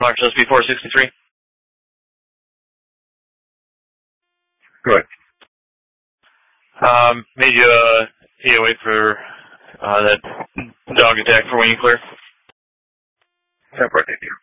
Marshall SB 463. Good. Made you EOA for that dog attack for Wayne Clear. Separate, did you?